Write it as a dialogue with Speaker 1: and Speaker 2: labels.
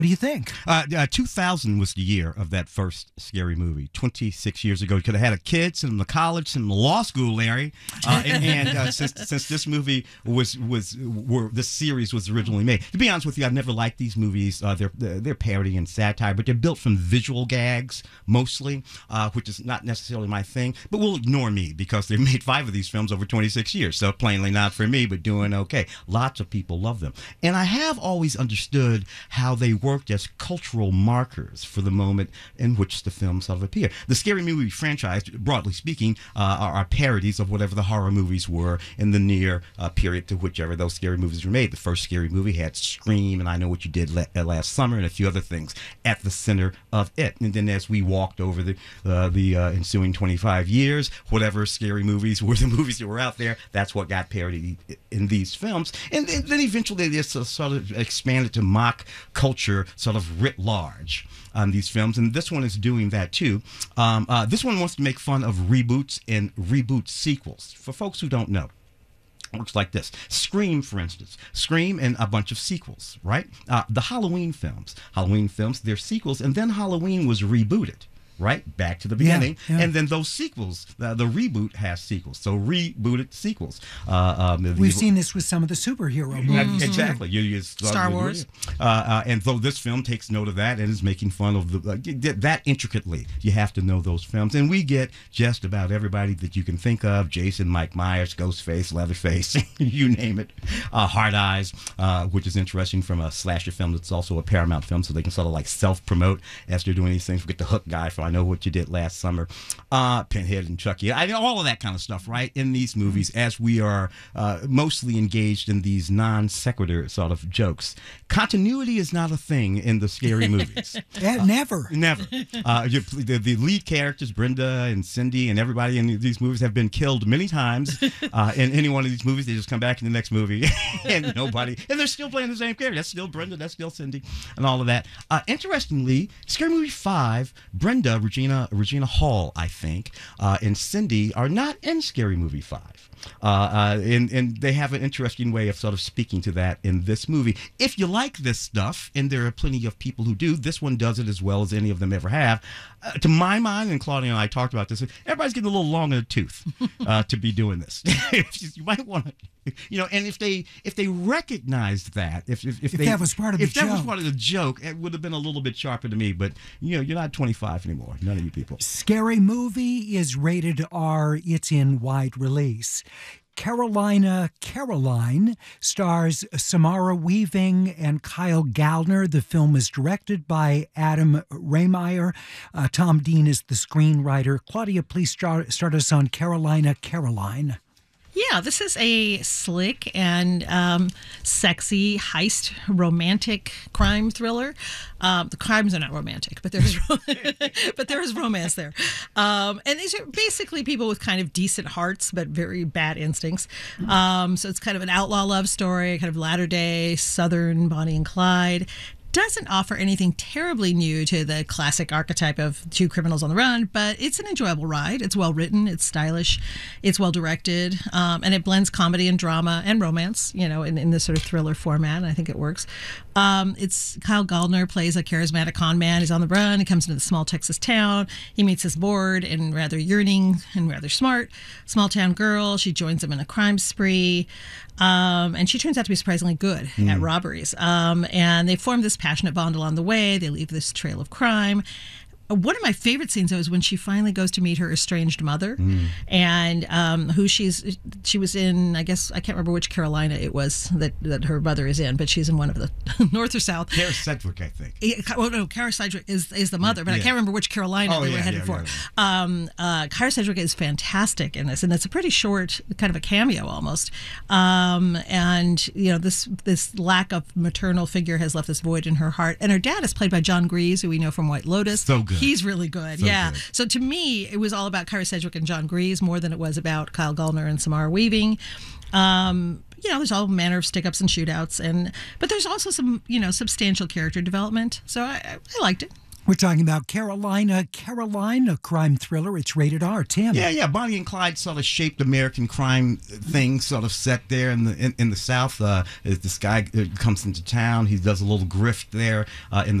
Speaker 1: What do you think?
Speaker 2: 2000 was the year of that first Scary Movie. 26 years ago, you could have had a kid, send them to college, send them to law school, Larry. Since this movie this series was originally made. To be honest with you, I've never liked these movies. They're parody and satire, but they're built from visual gags mostly, which is not necessarily my thing. But we'll ignore me because they made 5 of these films over 26 years, so plainly not for me, but doing okay. Lots of people love them, and I have always understood how they worked as cultural markers for the moment in which the film sort of appeared. The Scary Movie franchise, broadly speaking, are parodies of whatever the horror movies were in the near period to whichever those scary movies were made. The first Scary Movie had Scream and I Know What You Did Last Summer and a few other things at the center of it. And then as we walked over the ensuing 25 years, whatever scary movies were the movies that were out there, that's what got parodied in these films. And then eventually they just sort of expanded to mock culture sort of writ large on these films, and this one is doing that too. This one wants to make fun of reboots and reboot sequels. For folks who don't know, it looks like this. Scream, for instance. Scream and a bunch of sequels, right? The Halloween films, they're sequels, and then Halloween was rebooted. Right, back to the beginning, and then those sequels, the reboot has sequels, so rebooted sequels.
Speaker 1: We've seen this with some of the superhero movies.
Speaker 2: Exactly,
Speaker 3: Star Wars.
Speaker 2: And though this film takes note of that and is making fun of that intricately, you have to know those films. And we get just about everybody that you can think of: Jason, Mike Myers, Ghostface, Leatherface, you name it. Hard Eyes, which is interesting from a slasher film that's also a Paramount film, so they can sort of like self-promote as they're doing these things. We get the Hook guy from I Know What You Did Last Summer, Pinhead and Chucky, all of that kind of stuff, right, in these movies, as we are mostly engaged in these non sequitur sort of jokes. Continuity is not a thing in the scary movies.
Speaker 1: Never.
Speaker 2: The lead characters, Brenda and Cindy and everybody in these movies, have been killed many times. In any one of these movies, they just come back in the next movie and they're still playing the same character. That's still Brenda, that's still Cindy, and all of that. Interestingly, Scary Movie 5, Brenda, Regina Hall, I think, and Cindy are not in Scary Movie 5. And they have an interesting way of sort of speaking to that in this movie. If you like this stuff, and there are plenty of people who do, this one does it as well as any of them ever have. To my mind, and Claudia and I talked about this, everybody's getting a little long in the tooth to be doing this. You might want to, and if they recognized that, if
Speaker 1: that was part of the joke.
Speaker 2: If that was part of the joke, it would have been a little bit sharper to me. But you're not 25 anymore. None of you people.
Speaker 1: Scary Movie is rated R. It's in wide release. Carolina Caroline stars Samara Weaving and Kyle Gallner. The film is directed by Adam Rehmeyer. Tom Dean is the screenwriter. Claudia, please start us on Carolina Caroline.
Speaker 3: Yeah, this is a slick and sexy heist romantic crime thriller. The crimes are not romantic, but there's but there is romance there. And these are basically people with kind of decent hearts but very bad instincts. So it's kind of an outlaw love story, kind of latter-day Southern Bonnie and Clyde. Doesn't offer anything terribly new to the classic archetype of two criminals on the run, but it's an enjoyable ride. It's well written, it's stylish, it's well directed, and it blends comedy and drama and romance, in this sort of thriller format, and I think it works. It's Kyle Gallner plays a charismatic con man. He's on the run. He comes into the small Texas town. He meets his bored and rather yearning and rather smart small town girl. She joins him in a crime spree. And she turns out to be surprisingly good at robberies. And they form this passionate bond along the way. They leave this trail of crime. One of my favorite scenes, though, is when she finally goes to meet her estranged mother, and who she was in. I guess I can't remember which Carolina it was that her mother is in, but she's in one of the North or South.
Speaker 2: Kara Sedgwick, I think.
Speaker 3: No, Kara Sedgwick is the mother, but I can't remember which Carolina they were headed for. Kara Sedgwick is fantastic in this, and it's a pretty short, kind of a cameo almost. And this lack of maternal figure has left this void in her heart. And her dad is played by John Grease, who we know from White Lotus.
Speaker 2: So good.
Speaker 3: He's really good,
Speaker 2: Good.
Speaker 3: So to me, it was all about Kara Sedgwick and John Grease more than it was about Kyle Gallner and Samara Weaving. There's all manner of stick-ups and shootouts, but there's also some, substantial character development. So I liked it.
Speaker 1: We're talking about Carolina, Caroline, a crime thriller. It's rated R. Tim.
Speaker 2: Yeah. Bonnie and Clyde sort of shaped American crime thing, sort of set there in the South. This guy comes into town. He does a little grift there in